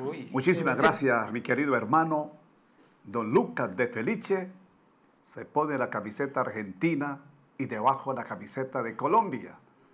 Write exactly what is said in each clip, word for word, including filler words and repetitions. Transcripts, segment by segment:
Uy. Muchísimas gracias, mi querido hermano. Don Lucas de Felice se pone la camiseta argentina y debajo la camiseta de Colombia.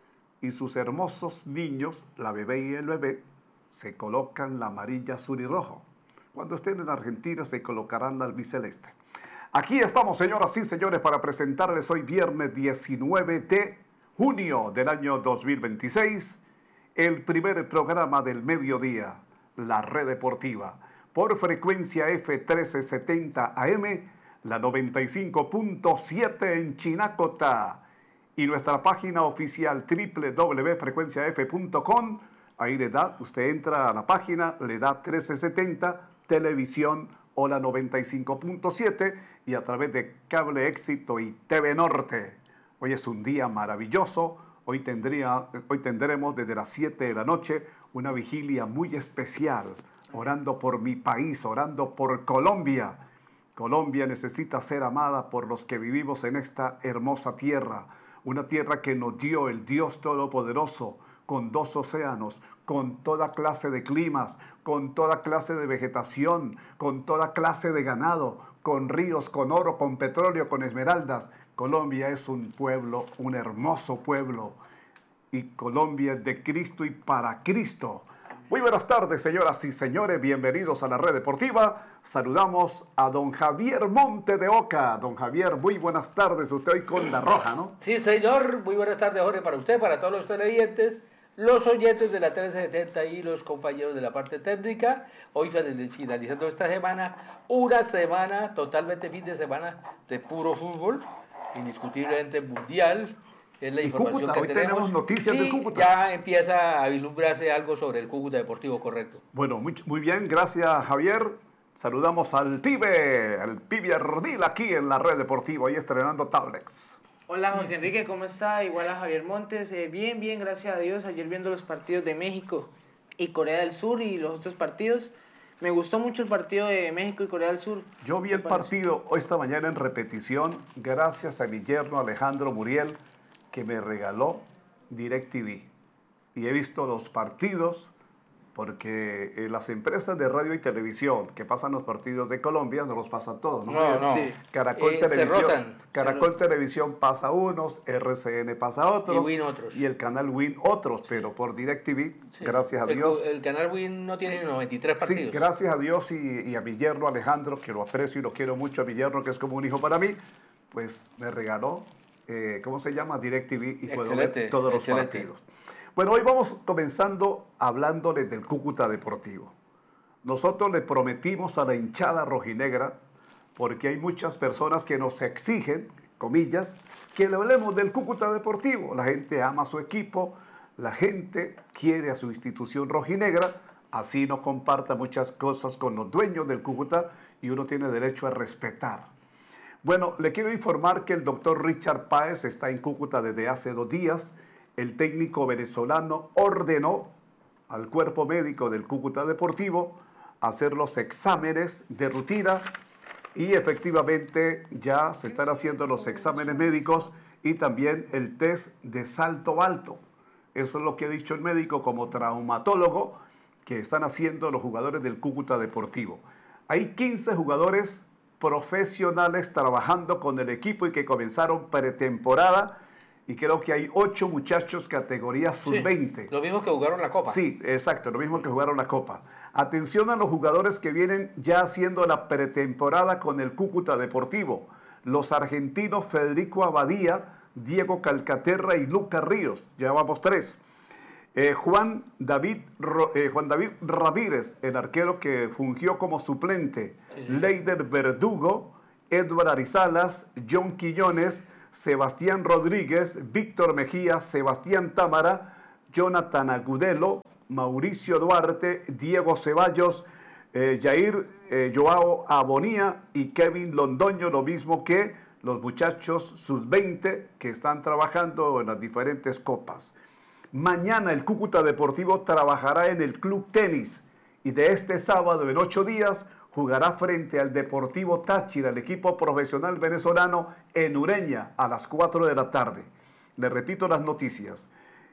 Y sus hermosos niños, la bebé y el bebé, se colocan la amarilla, azul y rojo. Cuando estén en Argentina se colocarán la albiceleste. Aquí estamos, señoras y señores, para presentarles hoy viernes diecinueve de junio del año dos mil veintiséis, el primer programa del mediodía, la Red Deportiva, por frecuencia F trece setenta A M, la noventa y cinco punto siete en Chinacota, y nuestra página oficial doble u doble u doble u punto frecuencia f punto com. Ahí le da, usted entra a la página, le da trece setenta, televisión o la noventa y cinco punto siete, y a través de Cable Éxito y T V Norte. Hoy es un día maravilloso. Hoy, tendría, hoy tendremos desde las siete de la noche una vigilia muy especial, orando por mi país, orando por Colombia. Colombia necesita ser amada por los que vivimos en esta hermosa tierra, una tierra que nos dio el Dios Todopoderoso, con dos océanos, con toda clase de climas, con toda clase de vegetación, con toda clase de ganado, con ríos, con oro, con petróleo, con esmeraldas. Colombia es un pueblo, un hermoso pueblo, y Colombia es de Cristo y para Cristo. Muy buenas tardes, señoras y señores, bienvenidos a la Red Deportiva. Saludamos a don Javier Monte de Oca. Don Javier, muy buenas tardes, usted hoy con la roja, ¿no? Sí, señor, muy buenas tardes, Jorge, para usted, para todos los televidentes, los oyentes de la trece setenta y los compañeros de la parte técnica. Hoy finalizando esta semana, una semana, totalmente fin de semana de puro fútbol, indiscutiblemente mundial. Es la y información Cúcuta, que hoy tenemos. tenemos noticias sí, del Cúcuta. Ya empieza a vislumbrarse algo sobre el Cúcuta Deportivo, correcto. Bueno, muy, muy bien, gracias, Javier. Saludamos al pibe, al pibe Ardil aquí en la Red Deportiva y estrenando Tablex. Hola José Enrique, ¿cómo está? Igual a Javier Montes, eh, bien, bien, gracias a Dios. Ayer viendo los partidos de México y Corea del Sur y los otros partidos, me gustó mucho el partido de México y Corea del Sur. Yo vi el partido esta mañana en repetición, gracias a mi yerno Alejandro Muriel, que me regaló DirecTV. Y he visto los partidos, porque eh, las empresas de radio y televisión que pasan los partidos de Colombia no los pasan todos, ¿no? No, no. Sí. Caracol, Eh, Televisión, Caracol Claro. Televisión pasa unos, R C N pasa otros, Y Win otros. y el canal Win otros, pero por DirecTV, Sí. gracias a el, Dios. El canal Win no tiene noventa y tres Sí, partidos. gracias a Dios y, y a mi yerno Alejandro, que lo aprecio y lo quiero mucho, a mi yerno, que es como un hijo para mí, pues me regaló, eh, ¿cómo se llama? DirecTV, y puedo Excelente, ver todos los excelente. partidos. Bueno, hoy vamos comenzando hablándoles del Cúcuta Deportivo. Nosotros le prometimos a la hinchada rojinegra, porque hay muchas personas que nos exigen, comillas, que le hablemos del Cúcuta Deportivo. La gente ama a su equipo, la gente quiere a su institución rojinegra, así no comparta muchas cosas con los dueños del Cúcuta y uno tiene derecho a respetar. Bueno, le quiero informar que el doctor Richard Páez está en Cúcuta desde hace dos días. El técnico venezolano ordenó al cuerpo médico del Cúcuta Deportivo hacer los exámenes de rutina y efectivamente ya se están haciendo los exámenes médicos y también el test de salto alto. Eso es lo que ha dicho el médico como traumatólogo que están haciendo los jugadores del Cúcuta Deportivo. Hay quince jugadores profesionales trabajando con el equipo y que comenzaron pretemporada. Y creo que hay ocho muchachos categoría sub veinte. Sí, lo mismo que jugaron la Copa. Sí, exacto, lo mismo que jugaron la Copa. Atención a los jugadores que vienen ya haciendo la pretemporada con el Cúcuta Deportivo. Los argentinos Federico Abadía, Diego Calcaterra y Lucas Ríos. Ya vamos tres. Eh, Juan, David, eh, Juan David Ramírez, el arquero que fungió como suplente. Sí. Leider Verdugo, Edward Arizalas, John Quillones, Sebastián Rodríguez, Víctor Mejía, Sebastián Támara, Jonathan Agudelo, Mauricio Duarte, Diego Ceballos, eh, Jair eh, Joao Abonía y Kevin Londoño, lo mismo que los muchachos sub veinte que están trabajando en las diferentes copas. Mañana el Cúcuta Deportivo trabajará en el Club Tenis y de este sábado en ocho días jugará frente al Deportivo Táchira, el equipo profesional venezolano, en Ureña a las cuatro de la tarde. Le repito las noticias.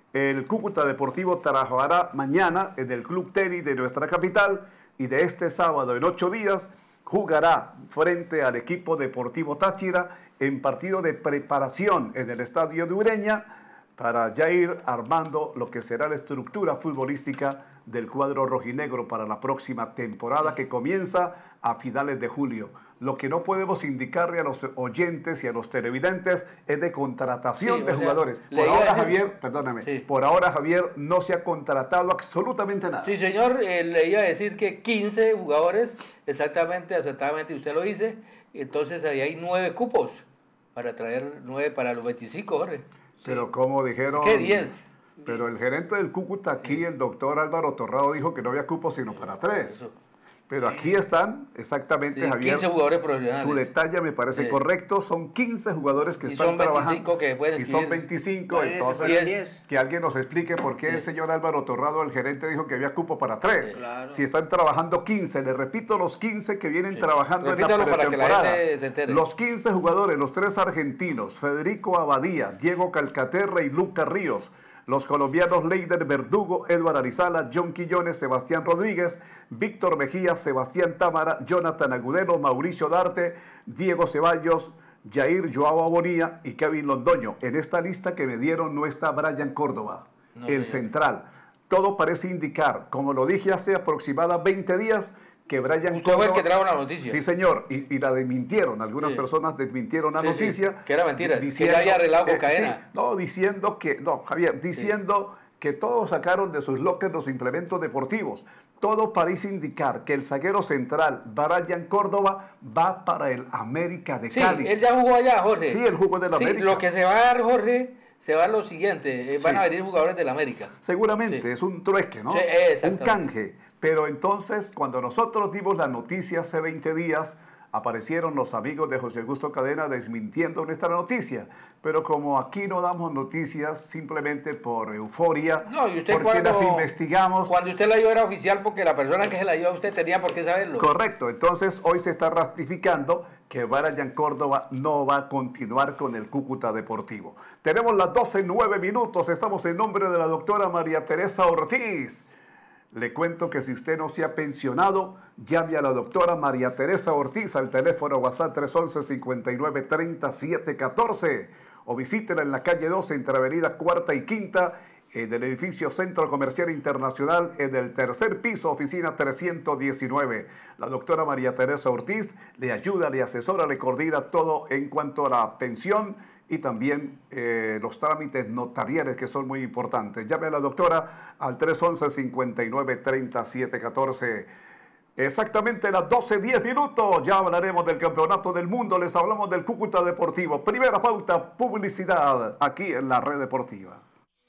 El Cúcuta Deportivo trabajará mañana en el Club Tenis de nuestra capital y de este sábado en ocho días jugará frente al equipo Deportivo Táchira en partido de preparación en el Estadio de Ureña para ya ir armando lo que será la estructura futbolística del cuadro rojinegro para la próxima temporada que comienza a finales de julio. Lo que no podemos indicarle a los oyentes y a los televidentes es de contratación Sí, de o sea, jugadores. Por le iba a ahora, decir- Javier, perdóname, Sí. por ahora, Javier, no se ha contratado absolutamente nada. Sí, señor, eh, le iba a decir que quince jugadores, exactamente, acertadamente usted lo dice, entonces ahí hay nueve cupos para traer nueve para los veinticinco, Jorge. Pero como dijeron... ¿Qué diez? Pero el gerente del Cúcuta aquí, el doctor Álvaro Torrado, dijo que no había cupo sino para tres. Eso. Pero aquí están, exactamente, Sí, Javier. quince jugadores profesionales. Su detalle me parece Sí. correcto. Son quince jugadores que Y están son trabajando. veinticinco que pueden Y son inscribir. veinticinco, Bueno, entonces se fueron diez. que alguien nos explique por qué el señor Álvaro Torrado, el gerente, dijo que había cupo para tres. Claro. Si están trabajando quince, les repito los quince que vienen trabajando en la Repítalo para que la pretemporada. gente se entere. Los quince jugadores, los tres argentinos, Federico Abadía, Diego Calcaterra y Lucas Ríos. Los colombianos Leider Verdugo, Eduardo Arizala, John Quillones, Sebastián Rodríguez, Víctor Mejía, Sebastián Támara, Jonathan Agudelo, Mauricio Darte, Diego Ceballos, Jair Joao Abonía y Kevin Londoño. En esta lista que me dieron no está Brian Córdoba, No, el señor. central. Todo parece indicar, como lo dije hace aproximadamente veinte días, que Brian Usted fue el Córdoba... que trajo la noticia. Sí, señor, y, y la desmintieron. Algunas Sí. personas desmintieron la Sí, sí, noticia. que era mentira, que él había arreglado cocaína. sí, no, diciendo que, no, Javier, diciendo que todos sacaron de sus lockers los implementos deportivos. Todo parece indicar que el zaguero central, Brian Córdoba, va para el América de Sí, Cali. él ya jugó allá, Jorge. Sí, él jugó del Sí, América. lo que se va a dar, Jorge, se va a lo siguiente. eh, van Sí. a venir jugadores del América. Seguramente, Sí. es un trueque, ¿no? Sí, un exactamente. canje. Pero entonces, cuando nosotros dimos la noticia hace veinte días, aparecieron los amigos de José Augusto Cadena desmintiendo nuestra noticia. Pero como aquí no damos noticias simplemente por euforia, No, y usted porque cuando, las investigamos... cuando usted la dio era oficial porque la persona que se la dio a usted tenía por qué saberlo. Correcto, entonces hoy se está ratificando que Brian Córdoba no va a continuar con el Cúcuta Deportivo. Tenemos las doce, nueve minutos, estamos en nombre de la doctora María Teresa Ortiz. Le cuento que si usted no se ha pensionado, llame a la doctora María Teresa Ortiz al teléfono WhatsApp tres once, cincuenta y nueve, treinta, siete catorce o visítela en la calle doce entre Avenida Cuarta y Quinta en el edificio Centro Comercial Internacional en el tercer piso, oficina trescientos diecinueve. La doctora María Teresa Ortiz le ayuda, le asesora, le coordina todo en cuanto a la pensión y también eh, los trámites notariales que son muy importantes. Llame a la doctora al tres once, cincuenta y nueve, treinta, siete catorce. Exactamente las doce, diez minutos. Ya hablaremos del campeonato del mundo. Les hablamos del Cúcuta Deportivo. Primera pauta, publicidad, aquí en la red deportiva.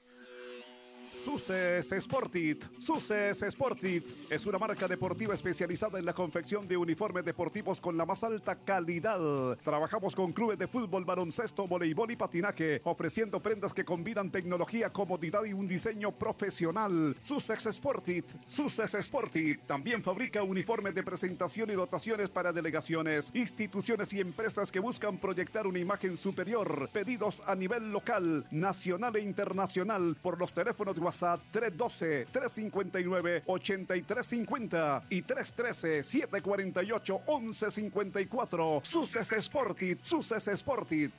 Suces Sportit. Suces Sportit es una marca deportiva especializada en la confección de uniformes deportivos con la más alta calidad. Trabajamos con clubes de fútbol, baloncesto, voleibol y patinaje, ofreciendo prendas que combinan tecnología, comodidad y un diseño profesional. Suces Sportit. Suces Sportit también fabrica uniformes de presentación y dotaciones para delegaciones, instituciones y empresas que buscan proyectar una imagen superior. Pedidos a nivel local, nacional e internacional por los teléfonos WhatsApp tres uno dos, tres cinco nueve, ocho tres cinco cero y tres uno tres, siete cuatro ocho, once cincuenta y cuatro. Suces Sportit, Suces Sportit.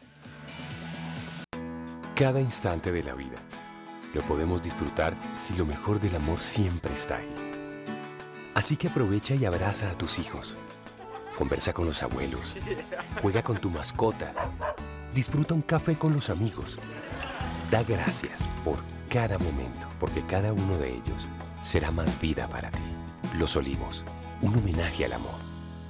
Cada instante de la vida lo podemos disfrutar si lo mejor del amor siempre está ahí. Así que aprovecha y abraza a tus hijos. Conversa con los abuelos. Juega con tu mascota. Disfruta un café con los amigos. Da gracias por cada momento, porque cada uno de ellos será más vida para ti. Los Olivos, un homenaje al amor.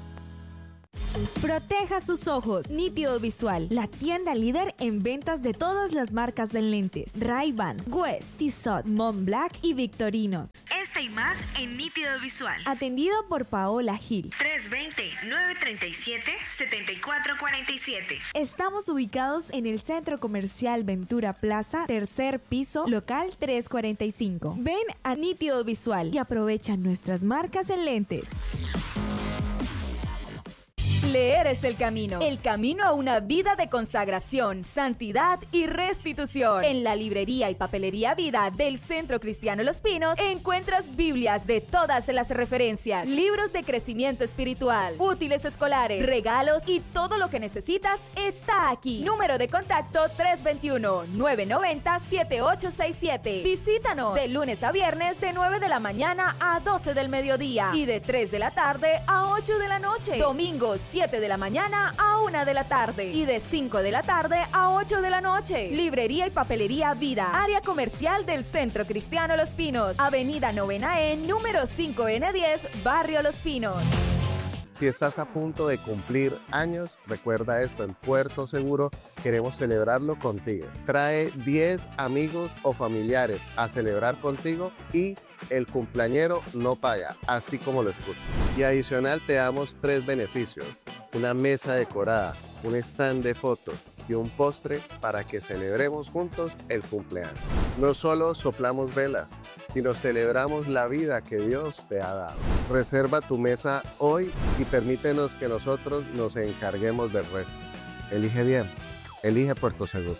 Proteja sus ojos. Nítido Visual, la tienda líder en ventas de todas las marcas de lentes. Ray-Ban, Guess, Tissot, Montblanc y Victorinox. Este y más en Nítido Visual. Atendido por Paola Gil. tres dos cero, nueve tres siete, siete cuatro cuatro siete. Estamos ubicados en el Centro Comercial Ventura Plaza, tercer piso, local trescientos cuarenta y cinco. Ven a Nítido Visual y aprovecha nuestras marcas en lentes. Leer es el camino, el camino a una vida de consagración, santidad y restitución. En la librería y papelería Vida del Centro Cristiano Los Pinos encuentras Biblias de todas las referencias, libros de crecimiento espiritual, útiles escolares, regalos y todo lo que necesitas está aquí. Número de contacto tres dos uno, nueve nueve cero, siete ocho seis siete. Visítanos de lunes a viernes de nueve de la mañana a doce del mediodía y de tres de la tarde a ocho de la noche. Domingos siete de la mañana a una de la tarde y de cinco de la tarde a ocho de la noche. Librería y papelería Vida, área comercial del Centro Cristiano Los Pinos, Avenida Novena E, número cinco N diez, Barrio Los Pinos. Si estás a punto de cumplir años, recuerda esto, en Puerto Seguro queremos celebrarlo contigo. Trae diez amigos o familiares a celebrar contigo y el cumpleañero no paga, así como lo escuchas. Y adicional te damos tres beneficios: una mesa decorada, un stand de fotos y un postre para que celebremos juntos el cumpleaños. No solo soplamos velas, sino celebramos la vida que Dios te ha dado. Reserva tu mesa hoy y permítenos que nosotros nos encarguemos del resto. Elige bien, elige Puerto Seguro.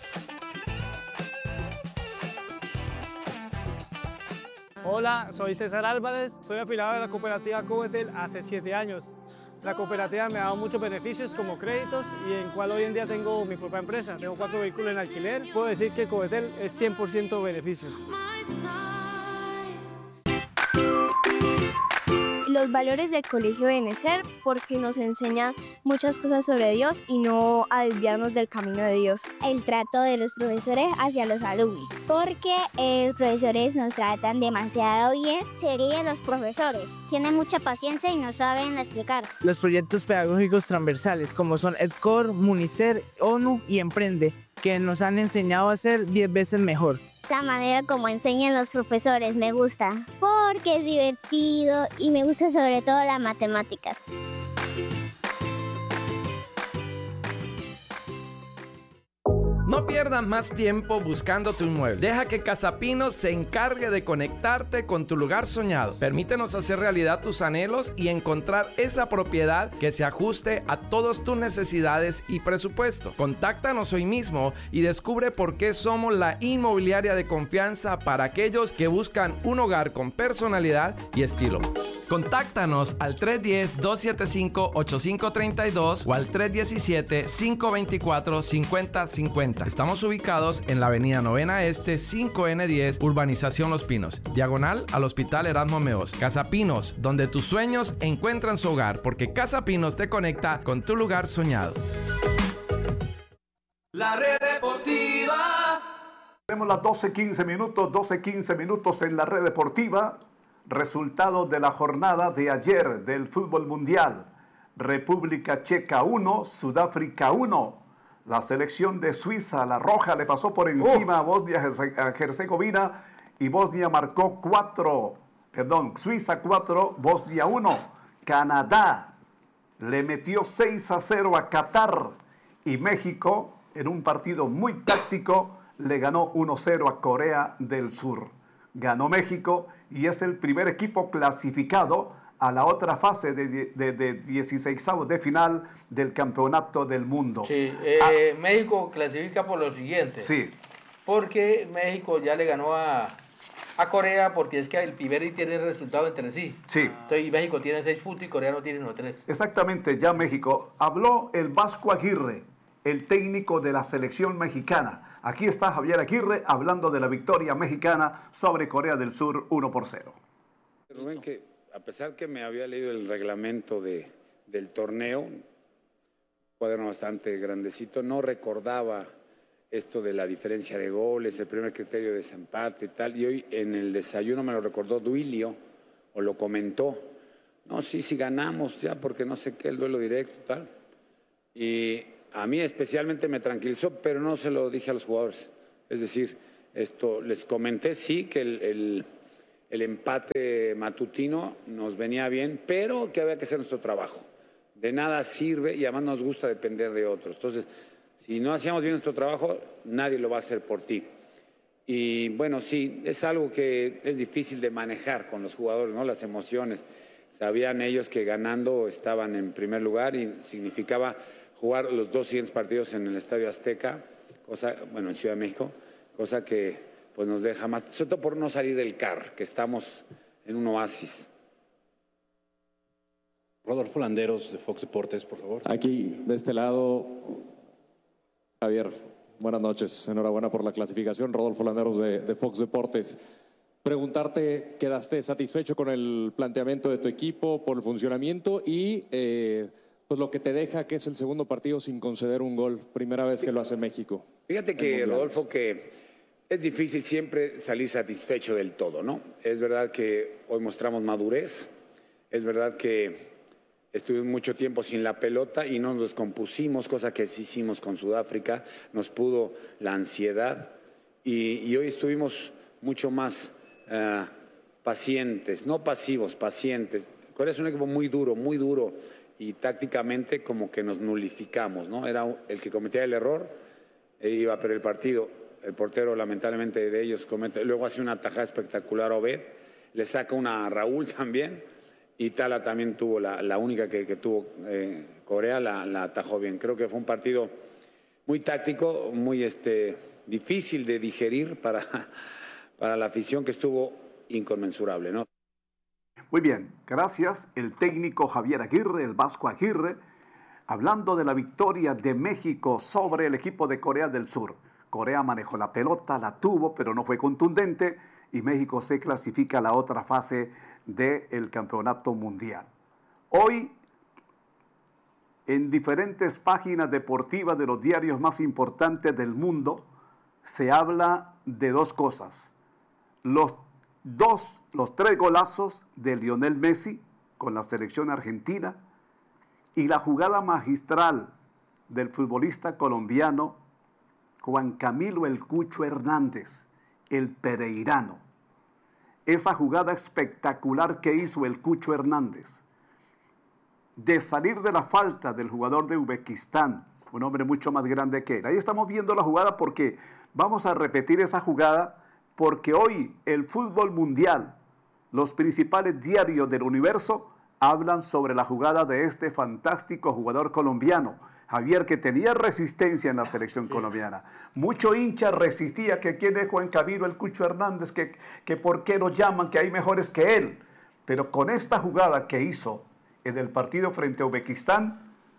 Hola, soy César Álvarez, soy afiliado de la cooperativa Covetel hace siete años. La cooperativa me ha dado muchos beneficios como créditos y en cual hoy en día tengo mi propia empresa. Tengo cuatro vehículos en alquiler. Puedo decir que Covetel es cien por ciento beneficios. Los valores del colegio deben ser porque nos enseña muchas cosas sobre Dios y no a desviarnos del camino de Dios. El trato de los profesores hacia los alumnos, porque eh, los profesores nos tratan demasiado bien. Serían los profesores, tienen mucha paciencia y nos saben explicar. Los proyectos pedagógicos transversales como son EdCor, Municer, ONU y Emprende, que nos han enseñado a ser diez veces mejor. La manera como enseñan los profesores me gusta, porque es divertido y me gusta sobre todo las matemáticas. No pierdas más tiempo buscando tu inmueble. Deja que Casa Pinos se encargue de conectarte con tu lugar soñado. Permítenos hacer realidad tus anhelos y encontrar esa propiedad que se ajuste a todas tus necesidades y presupuesto. Contáctanos hoy mismo y descubre por qué somos la inmobiliaria de confianza para aquellos que buscan un hogar con personalidad y estilo. Contáctanos al tres uno cero, dos siete cinco, ocho cinco tres dos o al tres uno siete, cinco dos cuatro, cinco cero cinco cero. Estamos ubicados en la avenida Novena Este, cinco N diez, Urbanización Los Pinos, diagonal al Hospital Erasmo Meos. Casa Pinos, donde tus sueños encuentran su hogar, porque Casa Pinos te conecta con tu lugar soñado. La Red Deportiva. Tenemos las doce quince minutos, doce quince minutos en la Red Deportiva. Resultados de la jornada de ayer del fútbol mundial. República Checa uno, Sudáfrica uno. La selección de Suiza, la roja, le pasó por encima oh. a Bosnia-Herzegovina y Bosnia marcó cuatro, perdón, Suiza cuatro, Bosnia uno. Canadá le metió seis a cero a Qatar y México, en un partido muy táctico, le ganó uno cero a Corea del Sur. Ganó México y es el primer equipo clasificado a la otra fase de, de, de dieciseisavos de final del Campeonato del Mundo. Sí, eh, ah, México clasifica por lo siguiente. Sí. Porque México ya le ganó a, a Corea, porque es que el primero tiene el resultado entre sí. Sí. Entonces México tiene seis puntos y Corea no tiene uno tres. Exactamente, ya México. Habló el Vasco Aguirre, el técnico de la selección mexicana. Aquí está Javier Aguirre hablando de la victoria mexicana sobre Corea del Sur uno por cero. Rubén, que a pesar que me había leído el reglamento de, del torneo, un cuaderno bastante grandecito, no recordaba esto de la diferencia de goles, el primer criterio de desempate y tal, y hoy en el desayuno me lo recordó Duilio, o lo comentó. No, sí, sí ganamos ya, porque no sé qué, el duelo directo y tal. Y a mí especialmente me tranquilizó, pero no se lo dije a los jugadores. Es decir, esto les comenté, sí, que el... el El empate matutino nos venía bien, pero que había que hacer nuestro trabajo. De nada sirve y además nos gusta depender de otros. Entonces, si no hacíamos bien nuestro trabajo, nadie lo va a hacer por ti. Y bueno, sí, es algo que es difícil de manejar con los jugadores, ¿no? Las emociones. Sabían ellos que ganando estaban en primer lugar y significaba jugar los dos siguientes partidos en el Estadio Azteca, cosa, bueno, en Ciudad de México, cosa que pues nos deja más, sobre todo por no salir del C A R, que estamos en un oasis. Rodolfo Landeros de Fox Deportes, por favor. Aquí, de este lado, Javier, buenas noches. Enhorabuena por la clasificación. Rodolfo Landeros de, de Fox Deportes. Preguntarte, ¿quedaste satisfecho con el planteamiento de tu equipo, por el funcionamiento y eh, pues lo que te deja, que es el segundo partido sin conceder un gol? Primera vez que lo hace México. Fíjate que, Rodolfo, que es difícil siempre salir satisfecho del todo, ¿no? Es verdad que hoy mostramos madurez, es verdad que estuvimos mucho tiempo sin la pelota y no nos descompusimos, cosa que sí hicimos con Sudáfrica, nos pudo la ansiedad y, y hoy estuvimos mucho más uh, pacientes, no pasivos, pacientes. Corea es un equipo muy duro, muy duro y tácticamente como que nos nulificamos, ¿no? Era el que cometía el error e iba a perder el partido. El portero lamentablemente de ellos comete, luego hace una tajada espectacular a Obed, le saca una a Raúl también. Y Tala también tuvo la, la única que, que tuvo eh, Corea, la, la atajó bien. Creo que fue un partido muy táctico, muy este, difícil de digerir para, para la afición, que estuvo inconmensurable, ¿no? Muy bien, gracias. El técnico Javier Aguirre, el Vasco Aguirre, hablando de la victoria de México sobre el equipo de Corea del Sur. Corea manejó la pelota, la tuvo, pero no fue contundente y México se clasifica a la otra fase del campeonato mundial. Hoy, en diferentes páginas deportivas de los diarios más importantes del mundo, se habla de dos cosas. Los dos, los tres golazos de Lionel Messi con la selección argentina y la jugada magistral del futbolista colombiano Juan Camilo El Cucho Hernández, el pereirano. Esa jugada espectacular que hizo el Cucho Hernández, de salir de la falta del jugador de Uzbekistán, un hombre mucho más grande que él. Ahí estamos viendo la jugada porque vamos a repetir esa jugada, porque hoy el fútbol mundial, los principales diarios del universo, hablan sobre la jugada de este fantástico jugador colombiano, Javier, que tenía resistencia en la selección colombiana. Mucho hincha resistía que quién es Juan Camilo El Cucho Hernández, que, que por qué lo llaman, que hay mejores que él. Pero con esta jugada que hizo en el partido frente a Uzbekistán,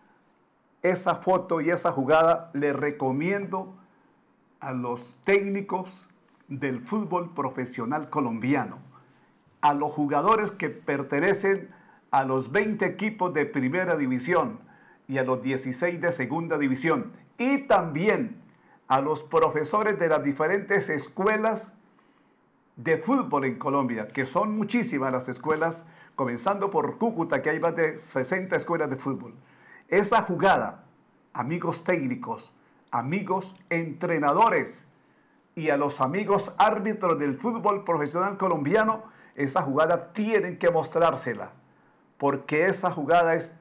esa foto y esa jugada le recomiendo a los técnicos del fútbol profesional colombiano, a los jugadores que pertenecen a los veinte equipos de primera división y a los dieciséis de segunda división, y también a los profesores de las diferentes escuelas de fútbol en Colombia, que son muchísimas las escuelas, comenzando por Cúcuta, que hay más de sesenta escuelas de fútbol. Esa jugada, amigos técnicos, amigos entrenadores y a los amigos árbitros del fútbol profesional colombiano, esa jugada tienen que mostrársela, porque esa jugada es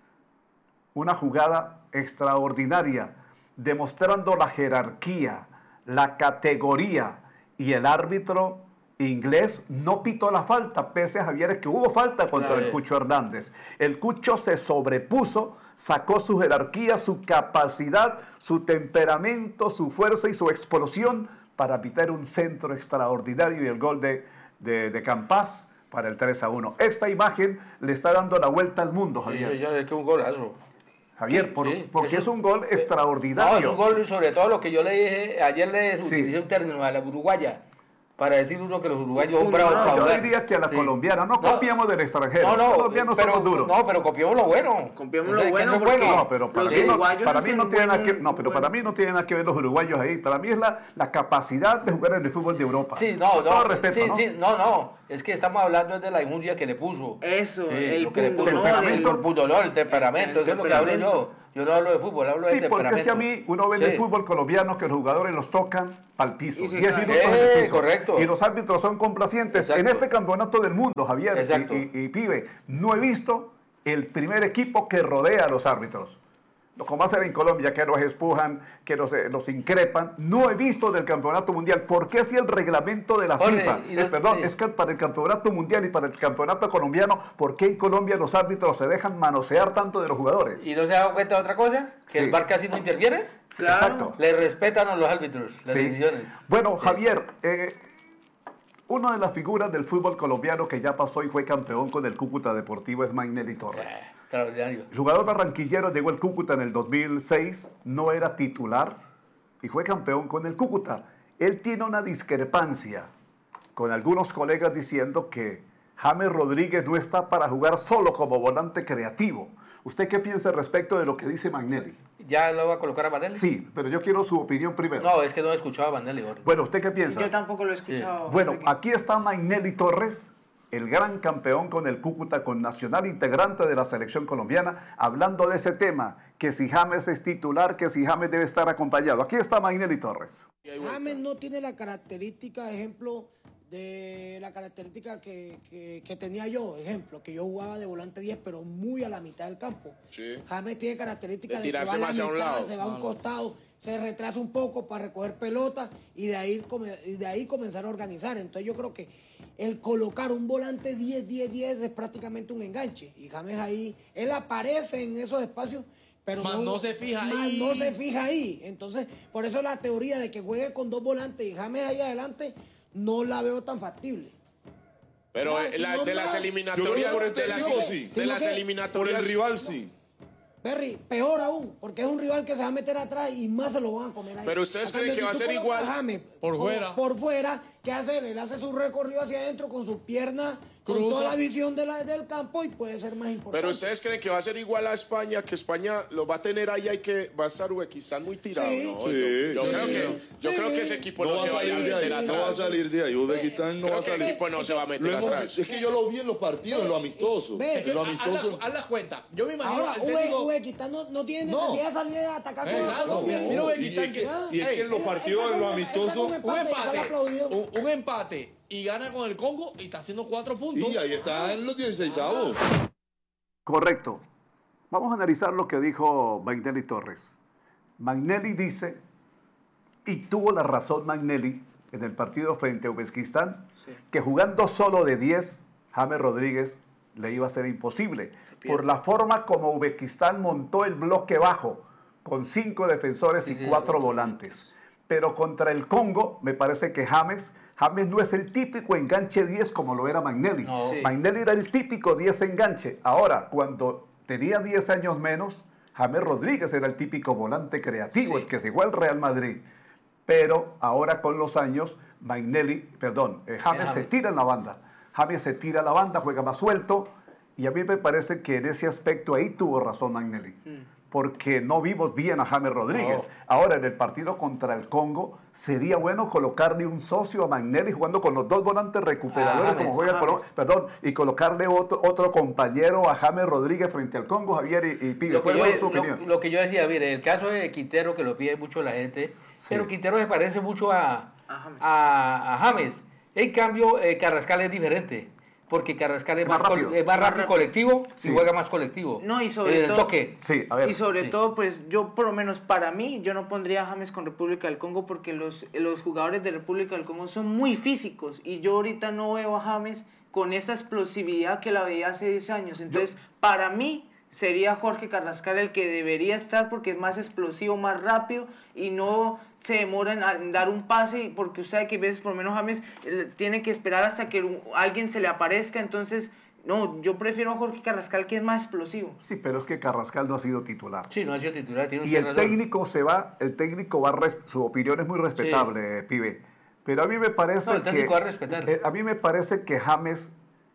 una jugada extraordinaria, demostrando la jerarquía, la categoría, y el árbitro inglés no pitó la falta, pese a Javier que hubo falta contra claro. el Cucho Hernández. El Cucho se sobrepuso, sacó su jerarquía, su capacidad, su temperamento, su fuerza y su explosión para pitar un centro extraordinario y el gol de, de, de Campas para el tres a uno. Esta imagen le está dando la vuelta al mundo, Javier. Sí, ya es que un golazo. Javier, por, sí, porque es un gol extraordinario. No, es un gol, sobre todo lo que yo le dije, ayer le sí. utilicé un término a la uruguaya, para decir uno que los uruguayos son bravos. No, yo diría que a la sí. colombiana, no, no copiamos del extranjero, no, no, los colombianos pero, somos duros. No, pero copiamos lo bueno. Copiamos lo bueno, porque bueno. No, pero para mí no, para mí no tiene nada que, no, pero para mí no tiene nada que ver los uruguayos ahí. Para mí es la, la capacidad de jugar en el fútbol de Europa. Sí, no, no. Todo respeto, sí, ¿no? Sí, no, no. Es que estamos hablando de la injundia que le puso. Eso, sí, el pundonor, el, el pundonor, el temperamento, eso es lo que hablo yo. Yo no hablo de fútbol, hablo sí, de temperamento. Sí, porque es que a mí uno ve sí. en el fútbol colombiano que los jugadores los tocan al piso. Sí, sí, diez claro. minutos eh, en el piso. Correcto. Y los árbitros son complacientes. Exacto. En este campeonato del mundo, Javier y, y, y Pibe, no he visto el primer equipo que rodea a los árbitros. como hacen en Colombia, que nos expujan, que nos, eh, nos increpan. No he visto del campeonato mundial. ¿Por qué si el reglamento de la Jorge, FIFA, y los- eh, perdón, sí. es que para el campeonato mundial y para el campeonato colombiano, ¿por qué en Colombia los árbitros se dejan manosear tanto de los jugadores? ¿Y no se ha dado cuenta de otra cosa? ¿Que Sí. el V A R casi no interviene? Claro. Exacto. Le respetan a los árbitros las Sí. decisiones. Bueno, Javier, eh, una de las figuras del fútbol colombiano que ya pasó y fue campeón con el Cúcuta Deportivo es Magnelli Torres. Extraordinario. El jugador barranquillero llegó al Cúcuta en el dos mil seis, no era titular y fue campeón con el Cúcuta. Él tiene una discrepancia con algunos colegas diciendo que James Rodríguez no está para jugar solo como volante creativo. ¿Usted qué piensa respecto de lo que dice Magnelli? ¿Ya lo va a colocar a Vanelli? Sí, pero yo quiero su opinión primero. No, es que no he escuchado a Vanelli. Jorge. Bueno, ¿usted qué piensa? Yo tampoco lo he escuchado. Bueno, aquí está Magnelli Torres, el gran campeón con el Cúcuta, con Nacional, integrante de la selección colombiana, hablando de ese tema, que si James es titular, que si James debe estar acompañado. Aquí está Magnelli Torres. James no tiene la característica, ejemplo, de la característica que, que, que tenía yo, ejemplo, que yo jugaba de volante diez, pero muy a la mitad del campo. Sí. James tiene características De de, que va a tirarse la más a un mitad, lado. se va a un No, no. costado, se retrasa un poco para recoger pelota y de ahí, come- y de ahí comenzar a organizar. Entonces yo creo que el colocar un volante diez, diez, diez es prácticamente un enganche. Y James ahí, él aparece en esos espacios, pero Mas no se fija mas ahí. no se fija ahí. Entonces, por eso la teoría de que juegue con dos volantes y James ahí adelante, no la veo tan factible. Pero No, eh, si la- no, de las no. eliminatorias, Yo creo que por de este las, rival sí, sí. de las Sino que- eliminatorias. por el rival, sí. Berry, peor aún, porque es un rival que se va a meter atrás y más se lo van a comer ahí. Pero ustedes A creen cambio, que si va a tú ser colocas igual a James por por- fuera. Por fuera, ¿qué hace él? Él hace su recorrido hacia adentro con sus piernas, con Cruza. toda la visión de la- del campo y puede ser más importante. Pero ustedes creen que va a ser igual a España, que España lo va a tener ahí, hay que va a estar Uzbekistán muy tirado, Sí. ¿no? Sí, yo yo sí. creo que yo Sí. creo que ese equipo No no, va a se va a salir de meter ahí, atrás. no va a salir de ahí. Uzbekistán no Creo va a que el salir. equipo no se va a meter Lo hemos- atrás. Es que yo lo vi en los partidos, en lo amistoso. Ve. Es que En lo haz- haz amistoso. la- haz las cuentas. Yo me imagino Ahora, al técnico. Uzbekistán no, no tiene No. necesidad de salir a atacar con Exacto. Colombia. Mira, No, y, Uzbekistán es que, que- y es que en los Ey, partidos, en lo esa- amistoso. esa- Un empate, que se le aplaudió. empate, un, un empate y gana con el Congo y está haciendo cuatro puntos. Y ahí está en los dieciseisavos. Correcto. Vamos a analizar lo que dijo Magnelli Torres. Magnelli dice, y tuvo la razón Magnelli en el partido frente a Uzbekistán, que jugando solo de diez, James Rodríguez le iba a ser imposible. Por la forma como Uzbekistán montó el bloque bajo, con cinco defensores y Sí, sí, cuatro sí. volantes. Pero contra el Congo, me parece que James, James no es el típico enganche diez como lo era Magnelli. No. Sí. Magnelli era el típico diez enganche. Ahora, cuando tenía diez años menos, James Rodríguez era el típico volante creativo, Sí. el que se fue al Real Madrid. Pero ahora con los años, Magnelli, perdón, eh, James se James. tira en la banda. James se tira a la banda, juega más suelto. Y a mí me parece que en ese aspecto ahí tuvo razón Magnelli. Porque no vimos bien a James Rodríguez. No. Ahora, en el partido contra el Congo, sería bueno colocarle un socio a Magnelli jugando con los dos volantes recuperadores, Ah, como James, juega Colo- James. perdón, y colocarle otro, otro compañero a James Rodríguez frente al Congo, Javier y, y Pibe. Lo que, ¿Cuál yo, es su lo- opinión? lo que yo decía, mire, el caso de Quintero, que lo pide mucho la gente, pero Quintero se parece mucho a, a, a James. En cambio, eh, Carrascal es diferente, porque Carrascal es Es más más, col- rápido. es más Más rápido rápido. colectivo Sí. y juega más colectivo. No, y sobre El todo- toque. Sí, a ver. Y sobre Sí. todo, pues yo por lo menos para mí, yo no pondría a James con República del Congo porque los, los jugadores de República del Congo son muy físicos y yo ahorita no veo a James con esa explosividad que la veía hace diez años. Entonces, para mí sería Jorge Carrascal el que debería estar porque es más explosivo, más rápido y no se demora en, en dar un pase porque usted sabe que a veces por lo menos James eh, tiene que esperar hasta que un- alguien se le aparezca. Entonces, no, yo prefiero a Jorge Carrascal que es más explosivo. Sí, pero es que Carrascal no ha sido titular. Sí, no ha sido titular. Tiene Y usted el razón. técnico se va, el técnico va, a res- su opinión es muy respetable, Pibe. Pero a mí me parece No, el que técnico va a respetar. eh, a mí me parece que James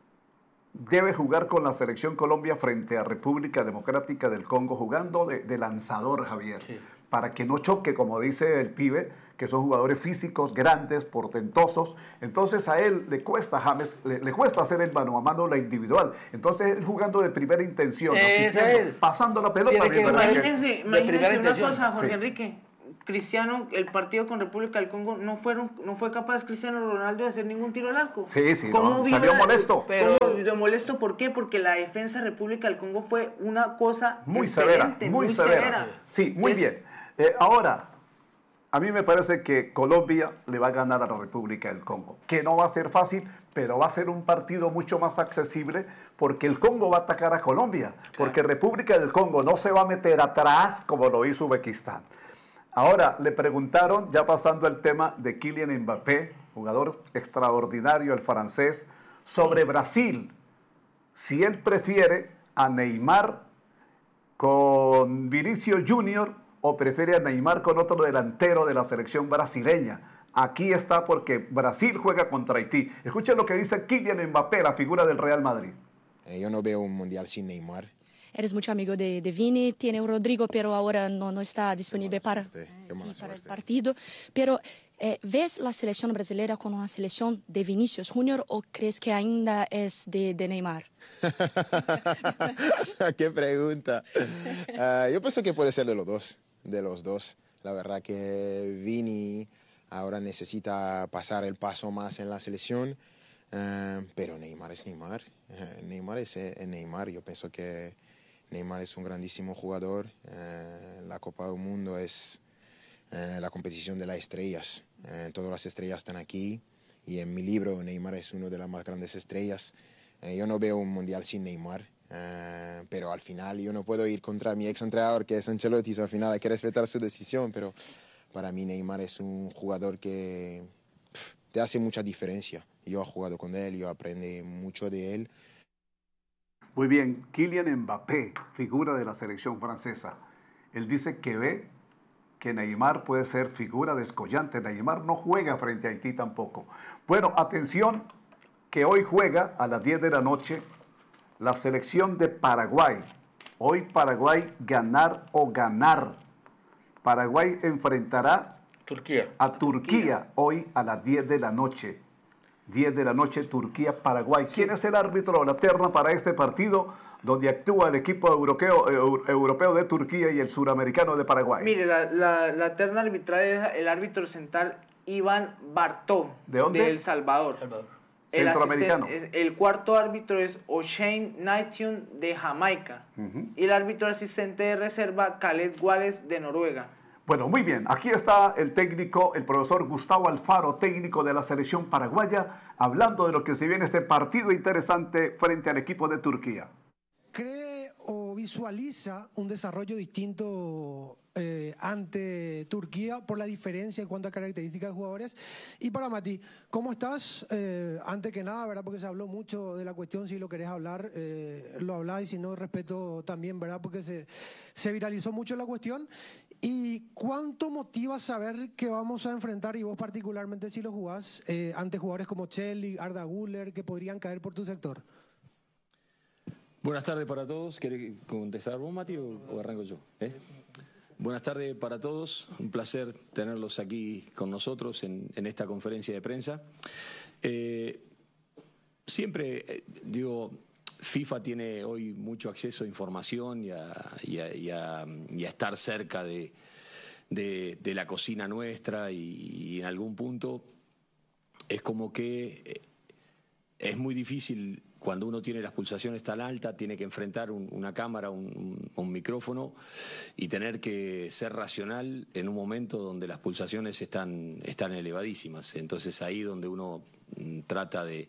debe jugar con la selección Colombia frente a República Democrática del Congo, jugando de, de lanzador, Javier, Sí. para que no choque, como dice el Pibe, que son jugadores físicos, grandes, portentosos. Entonces a él le cuesta, a James, le, le cuesta hacer el mano a mano la individual. Entonces él jugando de primera intención, Esa asistiendo, es. pasando la pelota. Tiene a mí que- me parece que- Imagínense, de primera imagínense una intención. cosa, Jorge Sí. Enrique. Cristiano, el partido con República del Congo, no fueron, no fue capaz Cristiano Ronaldo de hacer ningún tiro al arco. Sí, sí, ¿Cómo no, vibra- salió molesto. Pero ¿de molesto por qué? Porque la defensa de República del Congo fue una cosa Muy severa, excelente, muy, severa. Sí, muy Es- bien. Eh, ahora, a mí me parece que Colombia le va a ganar a la República del Congo, que no va a ser fácil, pero va a ser un partido mucho más accesible porque el Congo va a atacar a Colombia, porque República del Congo no se va a meter atrás como lo hizo Uzbekistán. Ahora, le preguntaron, ya pasando al tema de Kylian Mbappé, jugador extraordinario, el francés, sobre Brasil, si él prefiere a Neymar con Vinicius Junior o prefiere a Neymar con otro delantero de la selección brasileña. Aquí está porque Brasil juega contra Haití. Escuchen lo que dice Kylian Mbappé, la figura del Real Madrid. Eh, yo no veo un mundial sin Neymar. Eres mucho amigo de, de Vini, tiene a Rodrigo, pero ahora no, no está disponible para, Sí, qué sí, mala para el suerte. partido. Pero, eh, ¿ves la selección brasileña como una selección de Vinicius Junior o crees que ainda es de, de Neymar? Qué pregunta. Ah, yo pienso que puede ser de los dos, de los dos. La verdad que Vini ahora necesita pasar el paso más en la selección, ah, pero Neymar es Neymar. Ah, Neymar es eh, Neymar. Yo pienso que Neymar es un grandísimo jugador. Ah, la Copa del Mundo es eh, la competición de las estrellas. Eh, todas las estrellas están aquí y en mi libro Neymar es una de las más grandes estrellas. Eh, yo no veo un mundial sin Neymar, eh, pero al final yo no puedo ir contra mi ex entrenador que es Ancelotti, so al final hay que respetar su decisión, pero para mí Neymar es un jugador que pff, te hace mucha diferencia. Yo he jugado con él, yo aprendí mucho de él. Muy bien, Kylian Mbappé, figura de la selección francesa. Él dice que ve que Neymar puede ser figura descollante. Neymar no juega frente a Haití tampoco. Bueno, atención, que hoy juega a las diez de la noche la selección de Paraguay. Hoy Paraguay ganar o ganar. Paraguay enfrentará Turquía. a Turquía hoy a las diez de la noche. diez de la noche, Turquía-Paraguay. ¿Quién es el árbitro o la terna para este partido donde actúa el equipo europeo, eu- europeo de Turquía y el suramericano de Paraguay? Mire, la, la, la terna arbitral es el árbitro central Iván Bartó, ¿De dónde? El Salvador. El, Centroamericano. asisten- es- el cuarto árbitro es O'Shane Knighton de Jamaica. Ujú. Y el árbitro asistente de reserva, Khaled Wallace de Noruega. Bueno, muy bien. Aquí está el técnico, el profesor Gustavo Alfaro, técnico de la selección paraguaya, hablando de lo que se viene este partido interesante frente al equipo de Turquía. ¿Cree o visualiza un desarrollo distinto eh, ante Turquía por la diferencia en cuanto a características de jugadores? Y para Mati, ¿cómo estás? Eh, antes que nada, ¿verdad? Porque se habló mucho de la cuestión, si lo querés hablar, eh, lo hablás, y si no, respeto también, ¿verdad? Porque se, se viralizó mucho la cuestión. ¿Y cuánto motiva saber que vamos a enfrentar, y vos particularmente si lo jugás, eh, ante jugadores como Chelsea, Arda Güler, que podrían caer por tu sector? Buenas tardes para todos. ¿Querés contestar vos, Mati, o, o arranco yo? ¿Eh? Buenas tardes para todos. Un placer tenerlos aquí con nosotros en, en esta conferencia de prensa. Eh, siempre, eh, digo, FIFA tiene hoy mucho acceso a información y a, y a, y a, y a estar cerca de, de, de la cocina nuestra, y, y en algún punto es como que eh, es muy difícil. Cuando uno tiene las pulsaciones tan altas, tiene que enfrentar un, una cámara, un, un, un micrófono, y tener que ser racional en un momento donde las pulsaciones están, están elevadísimas. Entonces ahí donde uno mm, trata de,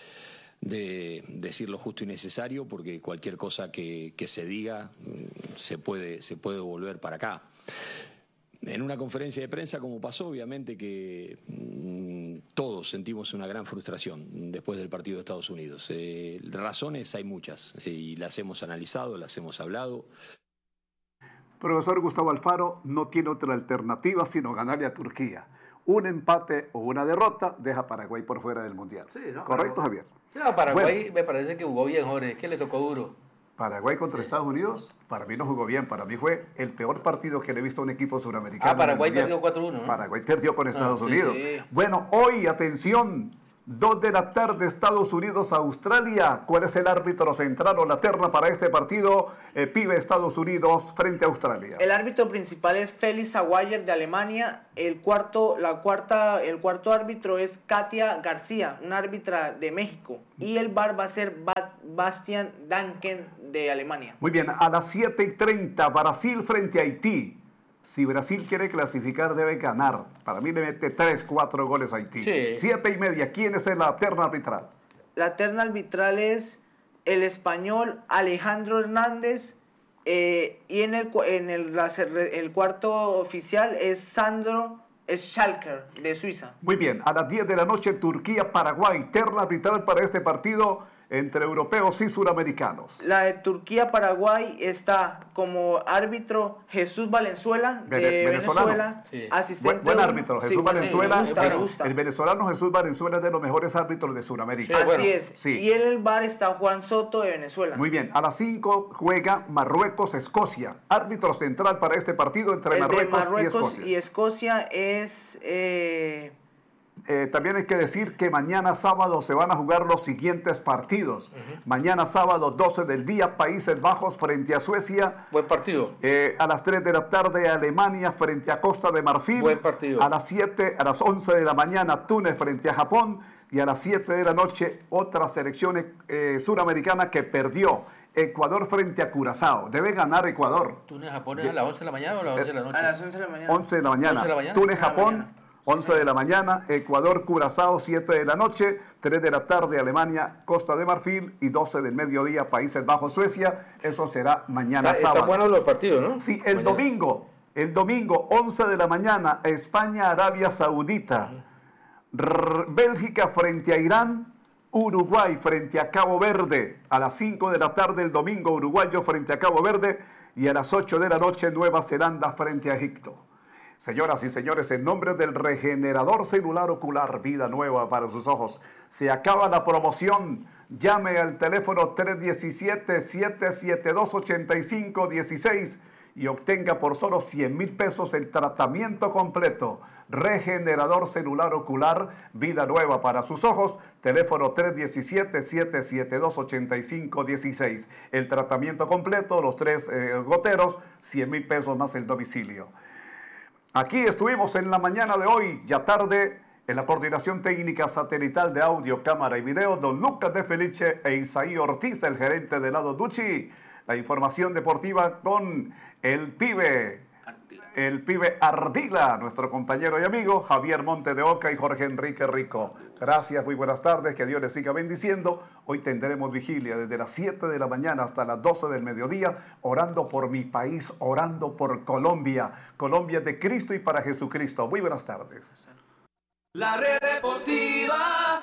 de decir lo justo y necesario, porque cualquier cosa que, que se diga mm, se puede, se puede volver para acá. En una conferencia de prensa, como pasó, obviamente que mmm, todos sentimos una gran frustración después del partido de Estados Unidos. Eh, razones hay muchas, eh, y las hemos analizado, las hemos hablado. Profesor Gustavo Alfaro, no tiene otra alternativa sino ganarle a Turquía. Un empate o una derrota deja a Paraguay por fuera del Mundial. Sí, ¿no? ¿Correcto, Pero- Javier? No, Paraguay Bueno. me parece que jugó bien, Jorge. Es que le tocó duro. Paraguay contra Estados Unidos, para mí no jugó bien. Para mí fue el peor partido que le he visto a un equipo suramericano. Ah, Paraguay en el Mundial. perdió cuatro uno, ¿no? Paraguay perdió con Estados sí, Unidos. sí. Bueno, hoy, atención, dos de la tarde, Estados Unidos, Australia. ¿Cuál es el árbitro central o la terna para este partido? Eh, Pibe, Estados Unidos frente a Australia. El árbitro principal es Felix Aguayer de Alemania. El cuarto, la cuarta, el cuarto árbitro es Katia García, una árbitra de México. Y el V A R va a ser Bastian Danken de Alemania. Muy bien, a las siete y treinta, Brasil frente a Haití. Si Brasil quiere clasificar, debe ganar. Para mí le mete tres, cuatro goles a Haití. Sí. Siete y media, ¿quién es en la terna arbitral? La terna arbitral es el español Alejandro Hernández. Eh, y en el, en el, el cuarto oficial es Sandro Schalker de Suiza. Muy bien, a las diez de la noche, Turquía-Paraguay. Terna arbitral para este partido entre europeos y suramericanos. La de Turquía-Paraguay está como árbitro Jesús Valenzuela de Vene Venezuela, Venezuela sí. asistente. Buen, buen árbitro, Jesús sí, Valenzuela. me gusta, me gusta. El venezolano Jesús Valenzuela es de los mejores árbitros de Sudamérica. Sí, Así bueno, es. Sí. Y en el V A R está Juan Soto de Venezuela. Muy bien, a las cinco juega Marruecos-Escocia. Árbitro central para este partido entre el Marruecos, de Marruecos y Escocia. Y Escocia es... Eh, Eh, también hay que decir que mañana sábado se van a jugar los siguientes partidos. Uh-huh. Mañana sábado, doce del día, Países Bajos frente a Suecia. Buen partido. Eh, a las tres de la tarde, Alemania frente a Costa de Marfil. Buen partido. A las siete, a las once de la mañana, Túnez frente a Japón. Y a las siete de la noche, otra selección eh, suramericana que perdió. Ecuador frente a Curazao. Debe ganar Ecuador. ¿Túnez, Japón es a las once de la mañana o a las once de la noche? A las once de la mañana. once de la mañana. once de la mañana. Túnez, Japón. once de la mañana, Ecuador, Curazao, siete de la noche, tres de la tarde, Alemania, Costa de Marfil y doce del mediodía, Países Bajos, Suecia. Eso será mañana está, sábado. Están buenos los partidos, ¿no? Sí, el mañana. domingo, el domingo, once de la mañana, España, Arabia Saudita, R Bélgica frente a Irán, Uruguay frente a Cabo Verde, a las cinco de la tarde el domingo, uruguayo frente a Cabo Verde y a las ocho de la noche, Nueva Zelanda frente a Egipto. Señoras y señores, en nombre del regenerador celular ocular, vida nueva para sus ojos, se acaba la promoción. Llame al teléfono tres uno siete, siete siete dos, ocho cinco uno seis y obtenga por solo cien mil pesos el tratamiento completo. Regenerador celular ocular, vida nueva para sus ojos, teléfono tres uno siete, siete siete dos, ocho cinco uno seis. El tratamiento completo, los tres eh, goteros, cien mil pesos más el domicilio. Aquí estuvimos en la mañana de hoy, ya tarde, en la coordinación técnica satelital de audio, cámara y video, don Lucas de Felice e Isaí Ortiz, el gerente de Lado Ducci. La información deportiva con el pibe, el pibe Ardila, nuestro compañero y amigo Javier Monte de Oca y Jorge Enrique Rico. Gracias, muy buenas tardes, que Dios les siga bendiciendo. Hoy tendremos vigilia desde las siete de la mañana hasta las doce del mediodía, orando por mi país, orando por Colombia. Colombia de Cristo y para Jesucristo. Muy buenas tardes. La Red Deportiva.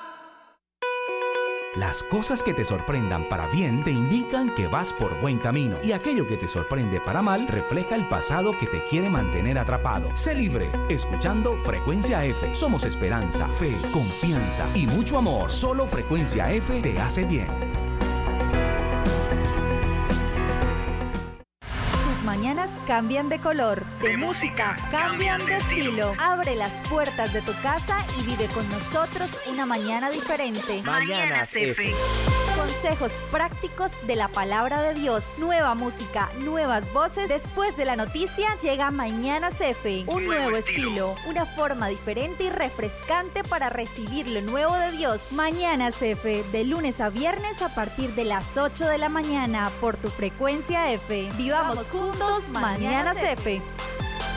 Las cosas que te sorprendan para bien te indican que vas por buen camino, y aquello que te sorprende para mal refleja el pasado que te quiere mantener atrapado. Sé libre, escuchando Frecuencia F. Somos esperanza, fe, confianza y mucho amor. Solo Frecuencia F te hace bien. Mañanas cambian de color, de, de música cambian de estilo. Abre las puertas de tu casa y vive con nosotros una mañana diferente. Mañanas F. Consejos prácticos de la palabra de Dios. Nueva música, nuevas voces. Después de la noticia llega Mañanas F. Un, Un nuevo, nuevo estilo. estilo, una forma diferente y refrescante para recibir lo nuevo de Dios. Mañanas F, de lunes a viernes a partir de las ocho de la mañana por tu Frecuencia F. Vivamos juntos Mañanas F.